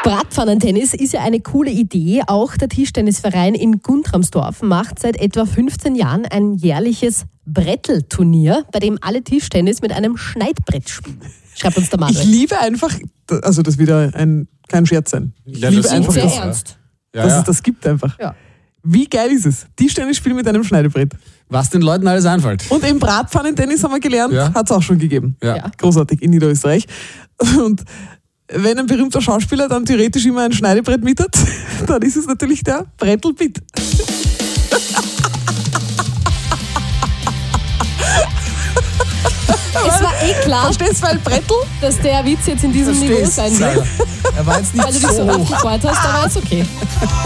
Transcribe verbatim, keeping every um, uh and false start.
Bratpfannentennis ist ja eine coole Idee. Auch der Tischtennisverein in Guntramsdorf macht seit etwa fünfzehn Jahren ein jährliches Brettelturnier, bei dem alle Tischtennis mit einem Schneidbrett spielen. Schreibt uns der Manuel. Ich liebe einfach, also das wieder ein, kein Scherz sein. Ich Ja, liebe das einfach, sehr dass, ernst. Ja, dass ja. es das gibt einfach. Ja. Wie geil ist es? Tischtennis spielen mit einem Schneidebrett. Was den Leuten alles einfällt. Und eben Bratpfannentennis haben wir gelernt, Ja. hat es auch schon gegeben. Ja. Ja. Großartig in Niederösterreich. Und wenn ein berühmter Schauspieler dann theoretisch immer ein Schneidebrett mit hat, dann ist es natürlich der Brettelpitt. Es war eh klar, Verstehst du, weil Brettel? dass der Witz jetzt in diesem Niveau sein wird. Er war jetzt nicht Weil du dich so so hoch. aufgefreut hast, aber ist okay.